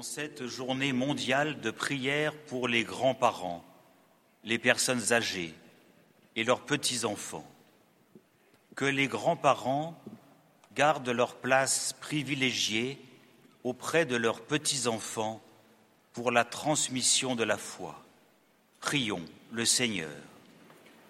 En cette journée mondiale de prière pour les grands-parents, les personnes âgées et leurs petits-enfants, que les grands-parents gardent leur place privilégiée auprès de leurs petits-enfants pour la transmission de la foi. Prions le Seigneur.